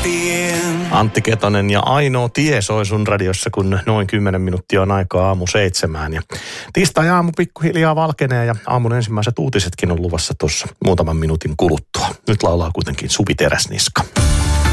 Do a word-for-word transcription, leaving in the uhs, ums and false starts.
Antti Ketonen ja ainoa tie soi sun radiossa, kun noin kymmenen minuuttia on aikaa aamu seitsemään. Ja tiistai-aamu pikkuhiljaa valkenee ja aamun ensimmäiset uutisetkin on luvassa tuossa muutaman minuutin kuluttua. Nyt laulaa kuitenkin Suvi Teräsniska.